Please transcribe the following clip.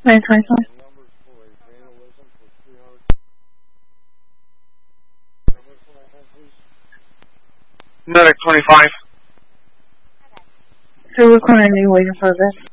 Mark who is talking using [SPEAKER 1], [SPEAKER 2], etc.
[SPEAKER 1] 925.
[SPEAKER 2] Medic 25.
[SPEAKER 1] So we're currently waiting for this.